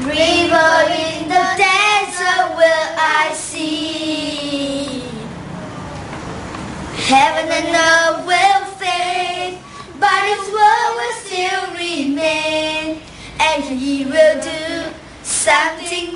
River in the desert will I see. Heaven and earth will fade, but His word will still remain, and He will do something